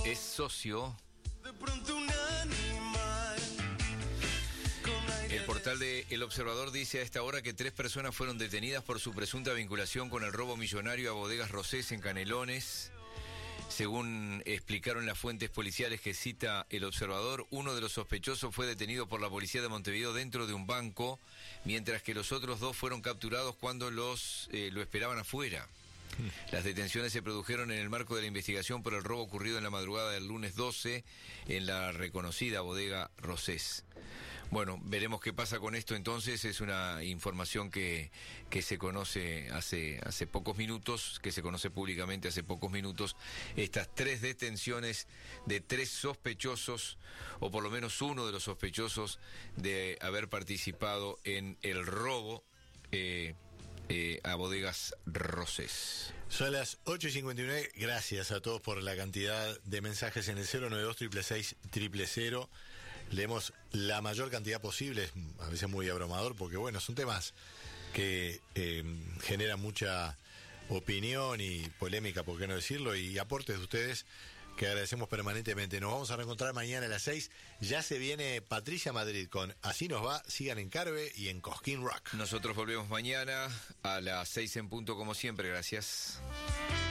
es socio. De pronto un animal. El portal de El Observador dice a esta hora que 3 personas fueron detenidas por su presunta vinculación con el robo millonario a bodegas Rosés en Canelones. Según explicaron las fuentes policiales que cita El Observador, uno de los sospechosos fue detenido por la policía de Montevideo dentro de un banco, mientras que los otros 2 fueron capturados cuando lo esperaban afuera. Las detenciones se produjeron en el marco de la investigación por el robo ocurrido en la madrugada del lunes 12 en la reconocida bodega Rosés. Bueno, veremos qué pasa con esto entonces. Es una información que se conoce hace pocos minutos, que se conoce públicamente hace pocos minutos. Estas 3 detenciones de 3 sospechosos, o por lo menos uno de los sospechosos de haber participado en el robo a bodegas Rosés. Son las 8:59. Gracias a todos por la cantidad de mensajes en el 092-666-000. Leemos la mayor cantidad posible, es a veces muy abrumador porque bueno, son temas que generan mucha opinión y polémica, por qué no decirlo, y aportes de ustedes que agradecemos permanentemente. Nos vamos a reencontrar mañana a las 6. Ya se viene Patricia Madrid con Así Nos Va. Sigan en Carve y en Cosquín Rock. Nosotros volvemos mañana a las 6 en punto como siempre. Gracias.